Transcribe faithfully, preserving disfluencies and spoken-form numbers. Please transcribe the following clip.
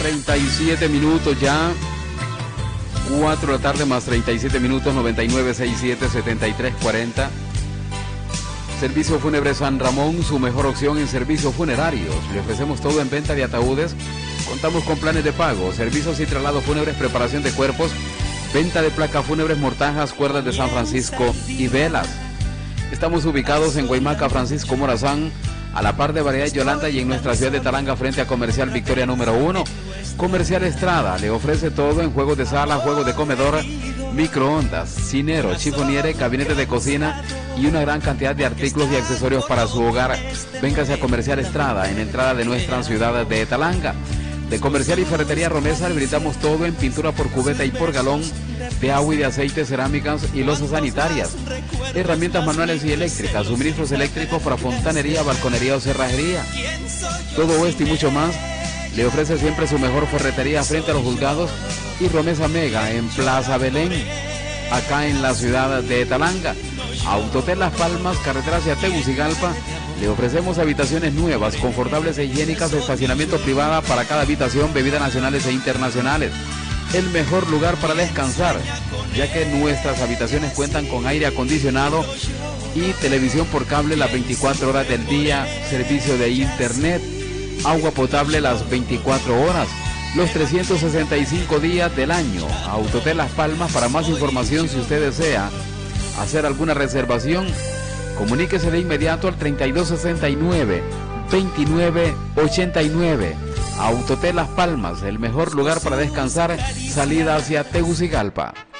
treinta y siete minutos ya. cuatro de la tarde más treinta y siete minutos. Noventa y nueve sesenta y siete setenta y tres cuarenta. Servicio Fúnebre San Ramón, su mejor opción en servicios funerarios. Le ofrecemos todo en venta de ataúdes. Contamos con planes de pago, servicios y traslados fúnebres, preparación de cuerpos, venta de placas fúnebres, mortajas, cuerdas de San Francisco y velas. Estamos ubicados en Guaymaca, Francisco Morazán, a la par de Variedad Yolanda, y en nuestra ciudad de Talanga, frente a Comercial Victoria número uno. Comercial Estrada le ofrece todo en juegos de sala, juegos de comedor, microondas, cinero, chifoniere, gabinete de cocina y una gran cantidad de artículos y accesorios para su hogar. Véngase a Comercial Estrada, en la entrada de nuestra ciudad de Talanga. De Comercial y Ferretería Romesa le brindamos todo en pintura por cubeta y por galón, de agua y de aceite, cerámicas y losas sanitarias, herramientas manuales y eléctricas, suministros eléctricos para fontanería, balconería o cerrajería. Todo esto y mucho más le ofrece siempre su mejor ferretería frente a los juzgados y Romesa Mega en Plaza Belén, acá en la ciudad de Talanga. Autotel Las Palmas, carretera hacia Tegucigalpa. Le ofrecemos habitaciones nuevas, confortables e higiénicas, estacionamiento privado para cada habitación, bebidas nacionales e internacionales. El mejor lugar para descansar, ya que nuestras habitaciones cuentan con aire acondicionado y televisión por cable las veinticuatro horas del día, servicio de internet, agua potable las veinticuatro horas, los trescientos sesenta y cinco días del año. Autotel Las Palmas. Para más información, si usted desea hacer alguna reservación, comuníquese de inmediato al treinta y dos sesenta y nueve veintinueve ochenta y nueve. Autotel Las Palmas, el mejor lugar para descansar, salida hacia Tegucigalpa.